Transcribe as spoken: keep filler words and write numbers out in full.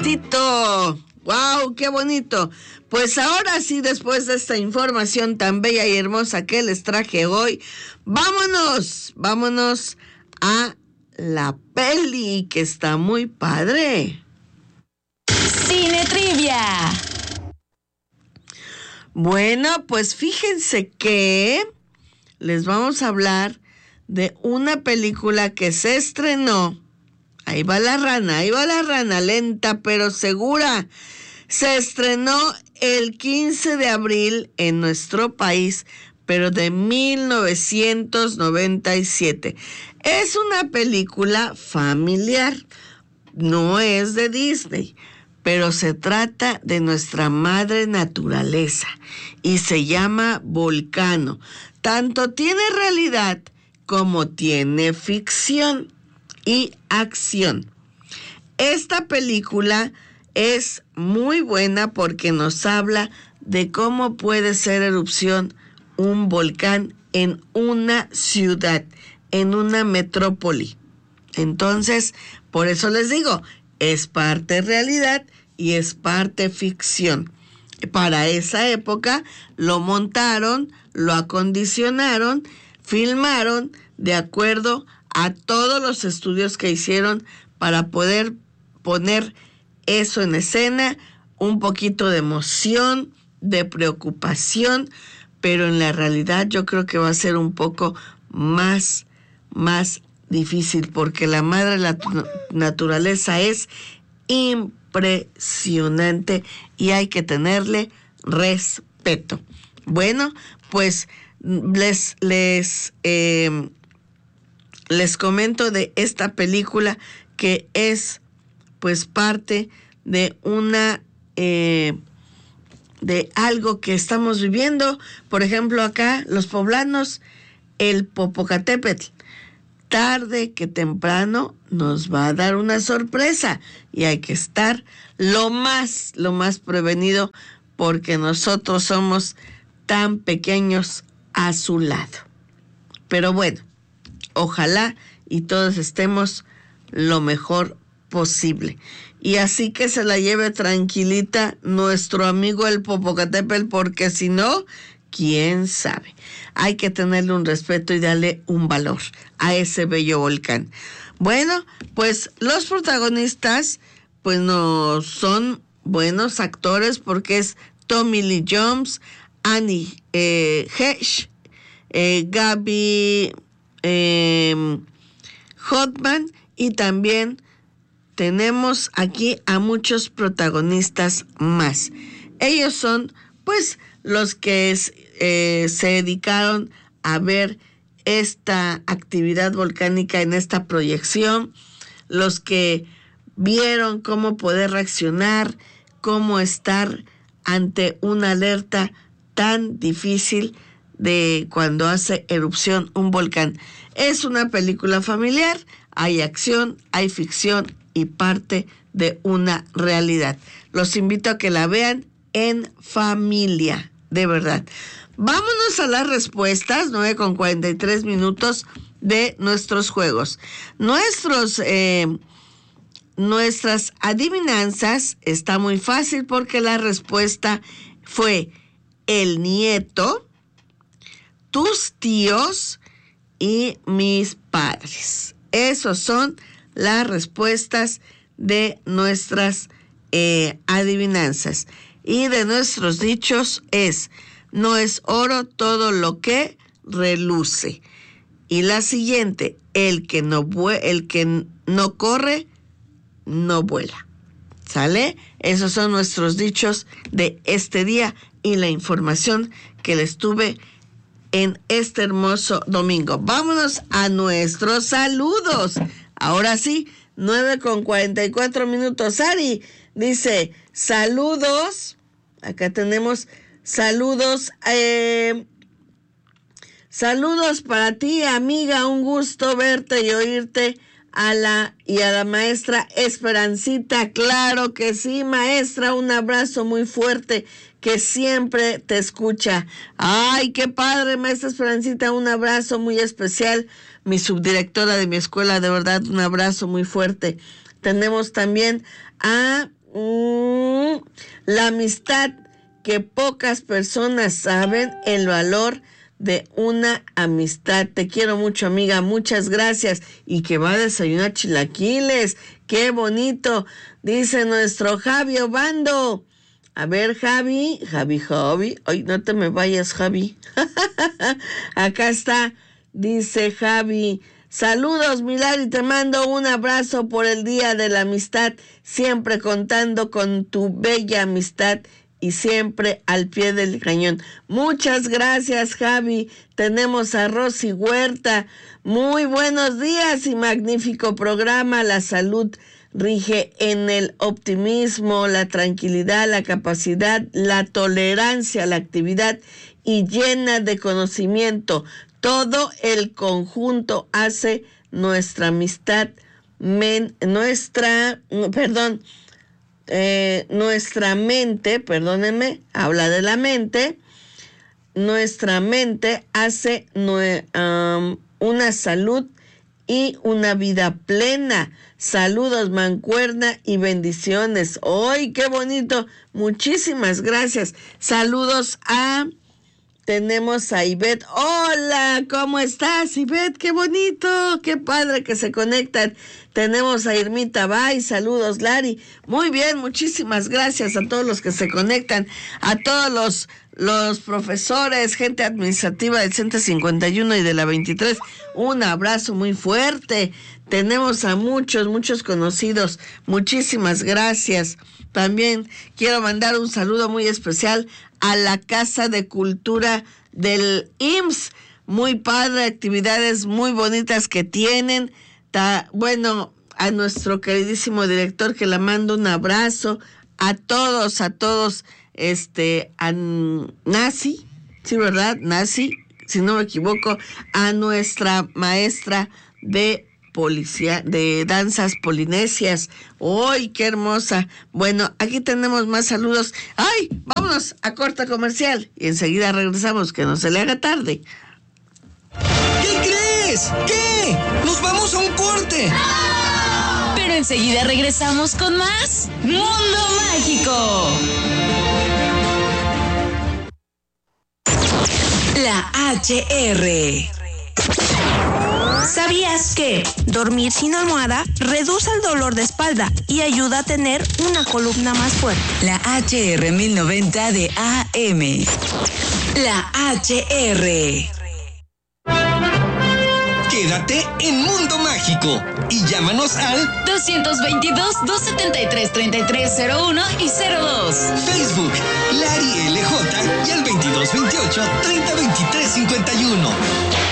ratito. ¡Wow! ¡Qué bonito! Pues ahora sí, después de esta información tan bella y hermosa que les traje hoy, vámonos, vámonos a la peli que está muy padre. Cine Trivia. Bueno, pues fíjense que les vamos a hablar de una película que se estrenó. Ahí va la rana, ahí va la rana, lenta pero segura. Se estrenó el quince de abril en nuestro país, pero de mil novecientos noventa y siete. Es una película familiar, no es de Disney, pero se trata de nuestra madre naturaleza y se llama Volcano. Tanto tiene realidad como tiene ficción y acción. Esta película es muy buena porque nos habla de cómo puede ser erupción un volcán en una ciudad, en una metrópoli. Entonces, por eso les digo, es parte realidad y es parte ficción. Para esa época lo montaron, lo acondicionaron, filmaron de acuerdo a todos los estudios que hicieron para poder poner eso en escena, un poquito de emoción, de preocupación, pero en la realidad yo creo que va a ser un poco más, más difícil porque la madre la naturaleza es impresionante y hay que tenerle respeto. Bueno, pues les, les, eh, les comento de esta película que es pues parte de una eh, de algo que estamos viviendo. Por ejemplo, acá los poblanos, el Popocatépetl, tarde que temprano nos va a dar una sorpresa y hay que estar lo más, lo más prevenido porque nosotros somos tan pequeños a su lado. Pero bueno, ojalá y todos estemos lo mejor posible. Y así que se la lleve tranquilita nuestro amigo el Popocatépetl, porque si no, quién sabe. Hay que tenerle un respeto y darle un valor a ese bello volcán. Bueno, pues los protagonistas pues no son buenos actores porque es Tommy Lee Jones, Annie eh, Heche, eh, Gaby eh, Hotman y también tenemos aquí a muchos protagonistas más. Ellos son, pues, los que es, eh, se dedicaron a ver esta actividad volcánica en esta proyección, los que vieron cómo poder reaccionar, cómo estar ante una alerta tan difícil de cuando hace erupción un volcán. Es una película familiar, hay acción, hay ficción y parte de una realidad. Los invito a que la vean en familia, de verdad. Vámonos a las respuestas, nueve con cuarenta y tres minutos de nuestros juegos. Nuestros, eh, nuestras adivinanzas está muy fácil porque la respuesta fue el nieto, tus tíos y mis padres. Esos son las respuestas de nuestras eh, adivinanzas. Y de nuestros dichos es, no es oro todo lo que reluce. Y la siguiente, el que no, vue- el que no corre, no vuela. ¿Sale? Esos son nuestros dichos de este día y la información que les tuve en este hermoso domingo. Vámonos a nuestros saludos. Ahora sí, nueve con cuarenta y cuatro minutos. Ari dice, saludos. Acá tenemos saludos. Eh, saludos para ti, amiga. Un gusto verte y oírte. A la y a la maestra Esperancita. Claro que sí, maestra. Un abrazo muy fuerte que siempre te escucha. Ay, qué padre, maestra Esperancita. Un abrazo muy especial. Mi subdirectora de mi escuela, de verdad, un abrazo muy fuerte. Tenemos también a La amistad, que pocas personas saben el valor de una amistad. Te quiero mucho, amiga, muchas gracias. Y que va a desayunar chilaquiles, qué bonito, dice nuestro Javi Obando. A ver, Javi, Javi, Javi, ay, no te me vayas, Javi. Acá está, dice Javi. Saludos, Milari, te mando un abrazo por el Día de la Amistad, siempre contando con tu bella amistad y siempre al pie del cañón. Muchas gracias, Javi. Tenemos a Rosy Huerta. Muy buenos días y magnífico programa. La salud rige en el optimismo, la tranquilidad, la capacidad, la tolerancia, la actividad y llena de conocimiento. Todo el conjunto hace nuestra amistad, men, nuestra, perdón, eh, nuestra mente, perdónenme, habla de la mente, nuestra mente hace nue, um, una salud y una vida plena. Saludos, mancuerna y bendiciones. ¡Ay, qué bonito! Muchísimas gracias. Saludos a... Tenemos a Ivette. Hola, ¿cómo estás, Ivette? Qué bonito, qué padre que se conectan. Tenemos a Irmita Bay. Saludos, Lari. Muy bien, muchísimas gracias a todos los que se conectan, a todos los, los profesores, gente administrativa del Centro cincuenta y uno y de la veintitrés. Un abrazo muy fuerte. Tenemos a muchos, muchos conocidos. Muchísimas gracias. También quiero mandar un saludo muy especial a la Casa de Cultura del I M S S. Muy padre, actividades muy bonitas que tienen. Ta, bueno, a nuestro queridísimo director, que le mando un abrazo. A todos, a todos, este, a Nasi, sí, ¿verdad? Nasi, si no me equivoco, a nuestra maestra de policía, de danzas polinesias. ¡Ay, qué hermosa! Bueno, aquí tenemos más saludos. ¡Ay! Vámonos a corte comercial y enseguida regresamos, que no se le haga tarde. ¿Qué crees? ¿Qué? ¡Nos vamos a un corte! Pero enseguida regresamos con más Mundo Mágico. La H R. ¿Sabías que dormir sin almohada reduce el dolor de espalda y ayuda a tener una columna más fuerte? La H R mil noventa de A M. La H R. Quédate en Mundo Mágico y llámanos al dos veintidós, dos setenta y tres, treinta y tres cero uno y cero dos. Facebook, Lari L J y al veintidós veintiocho, treinta veintitrés cincuenta y uno.